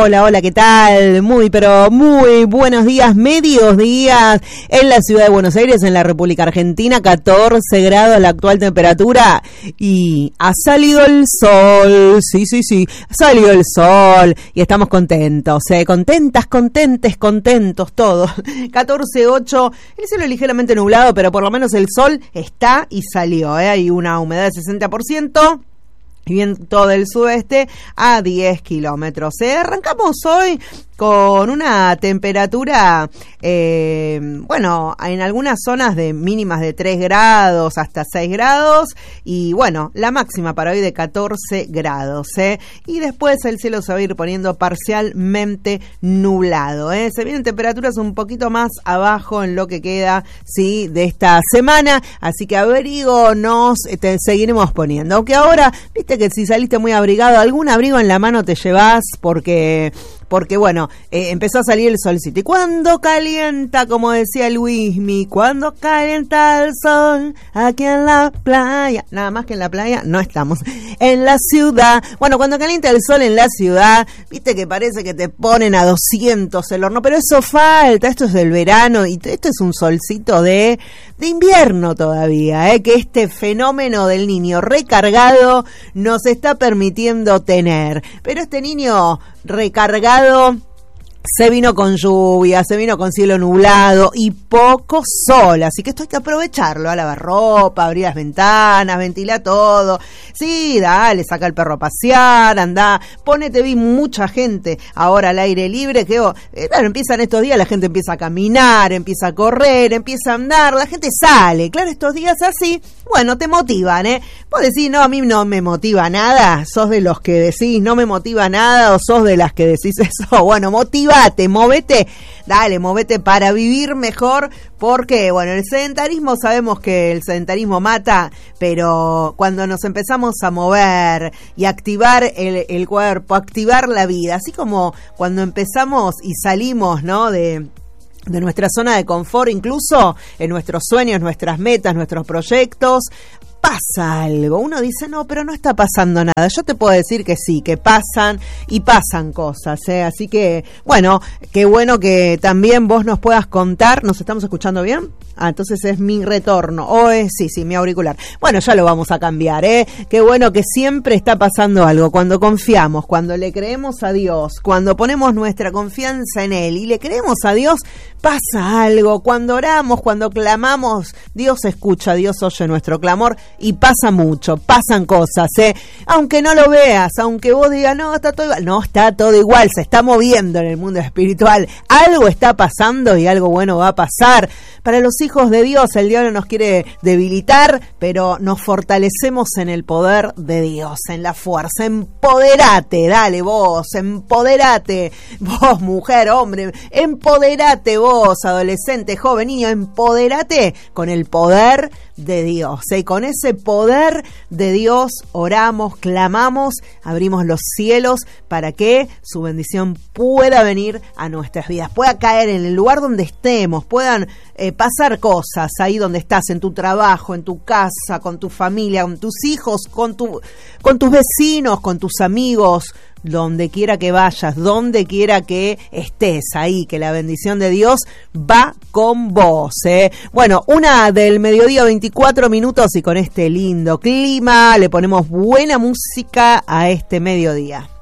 Hola, hola, ¿qué tal? Muy, pero muy buenos días, medios días en la ciudad de Buenos Aires, en la República Argentina, 14 grados la actual temperatura y ha salido el sol, sí, salió el sol y estamos contentos, contentos todos. 14:08, el cielo ligeramente nublado, pero por lo menos el sol está y salió, hay una humedad de 60%. Viento del sudeste a 10 kilómetros. Arrancamos hoy con una temperatura, bueno, en algunas zonas de mínimas de 3 grados hasta 6 grados y bueno, la máxima para hoy de 14 grados. Y después el cielo se va a ir poniendo parcialmente nublado. Se vienen temperaturas un poquito más abajo en lo que queda, sí, de esta semana, así que abrigo nos seguiremos poniendo. Aunque ahora, viste que si saliste muy abrigado, algún abrigo en la mano te llevas porque bueno, empezó a salir el solcito. Y cuando calienta, como decía Luismi, cuando calienta el sol aquí en la playa, nada más que en la playa, no estamos, en la ciudad. Bueno, cuando calienta el sol en la ciudad, viste que parece que te ponen a 200 el horno, pero eso falta, esto es del verano y esto es un solcito de invierno todavía, que este fenómeno del niño recargado nos está permitiendo tener. Pero este niño recargado se vino con lluvia, se vino con cielo nublado y poco sol, así que esto hay que aprovecharlo, a lavar ropa, abrir las ventanas, ventila todo, sí, dale, saca al perro a pasear, anda, ponete, vi mucha gente ahora al aire libre, que claro, empiezan estos días, la gente empieza a caminar, empieza a correr, empieza a andar, la gente sale, claro, estos días así, bueno, te motivan, vos decís, no, a mí no me motiva nada, sos de los que decís, no me motiva nada, o sos de las que decís eso, bueno, movete, dale, movete para vivir mejor, porque, bueno, el sedentarismo, sabemos que el sedentarismo mata, pero cuando nos empezamos a mover y activar el cuerpo, activar la vida, así como cuando empezamos y salimos, ¿no?, de nuestra zona de confort, incluso en nuestros sueños, nuestras metas, nuestros proyectos, pasa algo. Uno dice, no, pero no está pasando nada. Yo te puedo decir que sí, que pasan y pasan cosas, Así que, bueno, qué bueno que también vos nos puedas contar. ¿Nos estamos escuchando bien? Entonces es mi retorno. Sí, mi auricular. Bueno, ya lo vamos a cambiar, Qué bueno que siempre está pasando algo. Cuando confiamos, cuando le creemos a Dios, cuando ponemos nuestra confianza en Él y le creemos a Dios, pasa algo. Cuando oramos, cuando clamamos, Dios escucha, Dios oye nuestro clamor y pasa mucho, pasan cosas, Aunque no lo veas, aunque vos digas, no, está todo igual. No, está todo igual, se está moviendo en el mundo espiritual. Algo está pasando y algo bueno va a pasar. Para los hijos de Dios, el diablo nos quiere debilitar, pero nos fortalecemos en el poder de Dios, en la fuerza. Empoderate, dale vos, empoderate, vos mujer, hombre, empoderate vos, adolescente, joven, niño, empoderate con el poder de Dios, y con ese poder de Dios oramos, clamamos, abrimos los cielos para que su bendición pueda venir a nuestras vidas, pueda caer en el lugar donde estemos, puedan pasar cosas ahí donde estás, en tu trabajo, en tu casa, con tu familia, con tus hijos, con tus vecinos, con tus amigos, donde quiera que vayas, donde quiera que estés ahí, que la bendición de Dios va con vos, Bueno, 1:24 PM y con este lindo clima le ponemos buena música a este mediodía.